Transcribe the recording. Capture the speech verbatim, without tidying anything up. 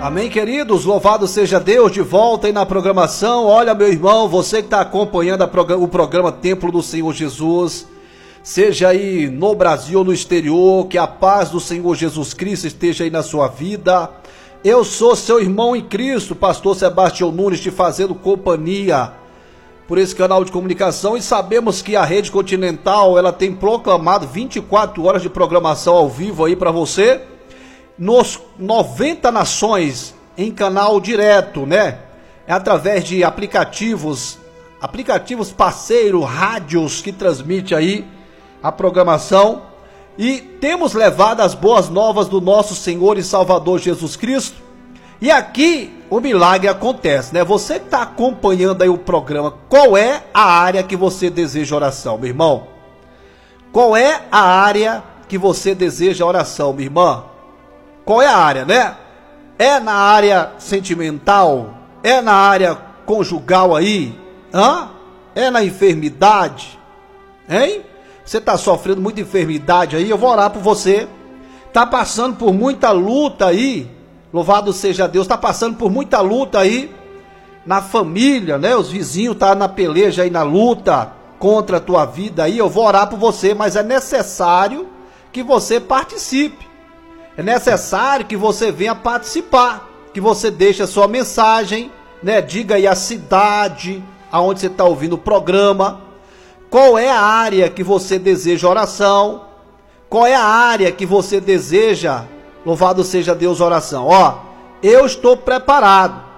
Amém, queridos? Louvado seja Deus, de volta aí na programação. Olha, meu irmão, você que está acompanhando o programa Templo do Senhor Jesus, seja aí no Brasil ou no exterior, que a paz do Senhor Jesus Cristo esteja aí na sua vida. Eu sou seu irmão em Cristo, pastor Sebastião Nunes, te fazendo companhia por esse canal de comunicação, e sabemos que a Rede Continental, ela tem proclamado vinte e quatro horas de programação ao vivo aí para você, nos noventa nações, em canal direto, né? É através de aplicativos, aplicativos parceiros, rádios que transmite aí a programação, e temos levado as boas novas do nosso Senhor e Salvador Jesus Cristo. E aqui o milagre acontece, né? Você que está acompanhando aí o programa, qual é a área que você deseja oração, meu irmão? Qual é a área que você deseja oração, minha irmã? Qual é a área, né? É na área sentimental? É na área conjugal aí? Hã? É na enfermidade? Hein? Você está sofrendo muita enfermidade aí? Eu vou orar por você. Está passando por muita luta aí? Louvado seja Deus. Está passando por muita luta aí na família, né? Os vizinhos estão tá na peleja aí, na luta contra a tua vida aí. Eu vou orar por você, mas é necessário que você participe. É necessário que você venha participar, que você deixe a sua mensagem, né? Diga aí a cidade aonde você está ouvindo o programa, qual é a área que você deseja oração, qual é a área que você deseja, louvado seja Deus, oração. Ó, eu estou preparado,